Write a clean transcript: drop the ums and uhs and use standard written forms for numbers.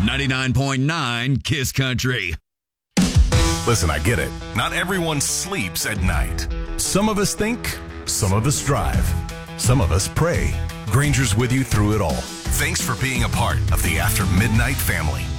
99.9 Kiss Country. Listen, I get it. Not everyone sleeps at night. Some of us think, some of us drive, some of us pray. Granger's with you through it all. Thanks for being a part of the After Midnight family.